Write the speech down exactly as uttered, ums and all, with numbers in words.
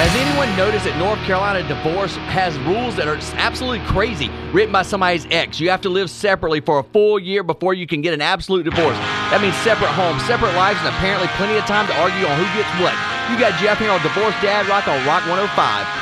Has anyone noticed that North Carolina divorce has rules that are absolutely crazy, written by somebody's ex? You have to live separately for a full year before you can get an absolute divorce. That means separate homes, separate lives, and apparently plenty of time to argue on who gets what. You got Jeff here on Divorce Dad Rock on Rock one oh five.